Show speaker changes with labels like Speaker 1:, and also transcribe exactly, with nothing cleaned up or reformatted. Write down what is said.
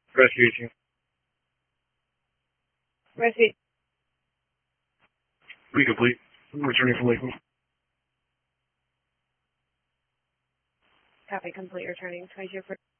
Speaker 1: Rescue eighteen.
Speaker 2: Rescue.
Speaker 1: We complete. I'm returning from Lakeland.
Speaker 2: Copy, complete, returning. twenty-two for